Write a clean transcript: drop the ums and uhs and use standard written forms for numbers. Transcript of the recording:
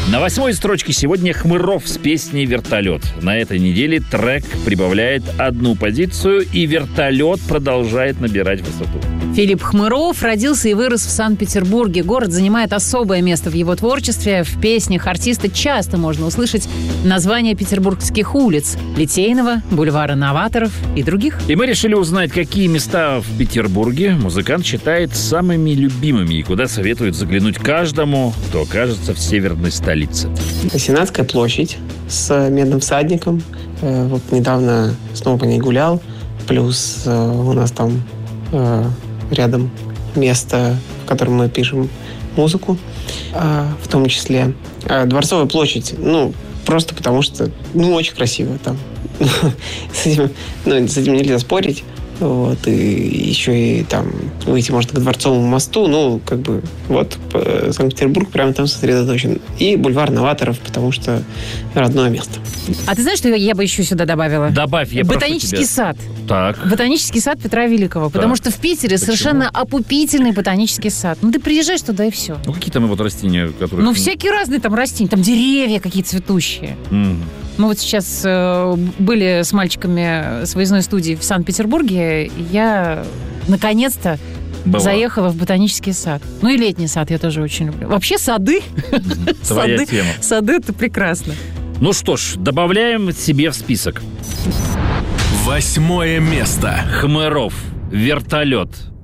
На 8-й строчке сегодня Хмыров с песней «Вертолет». На этой неделе трек прибавляет 1 позицию, и «Вертолет» продолжает набирать высоту. Филипп Хмыров родился и вырос в Санкт-Петербурге. Город занимает особое место в его творчестве. В песнях артиста часто можно услышать названия петербургских улиц – Литейного, бульвара Новаторов и других. И мы решили узнать, какие места в Петербурге музыкант считает самыми любимыми и куда советует заглянуть каждому, кто окажется в северной столице. Сенатская площадь с Медным всадником. Вот недавно снова по ней гулял. Плюс у нас там рядом место, в котором мы пишем музыку, в том числе. Дворцовая площадь, просто потому что, очень красиво там. С этим нельзя спорить. Вот, и еще и там выйти можно к Дворцовому мосту. Санкт-Петербург прямо там сосредоточен. И бульвар Новаторов, потому что родное место. А ты знаешь, что я бы еще сюда добавила? Добавь, я прошу тебя. Ботанический сад. Так. Ботанический сад Петра Великого. Потому что в Питере совершенно опупительный ботанический сад. Ты приезжаешь туда и все. Какие там растения, которые... всякие разные там растения. Там деревья какие цветущие. Мы вот сейчас были с мальчиками с выездной студии в Санкт-Петербурге. Я наконец-то заехала в ботанический сад. И летний сад я тоже очень люблю. Вообще сады. Твоя тема. Сады – это прекрасно. Ну что ж, добавляем себе в список. 8-е место. Хмыров. «Вертолет».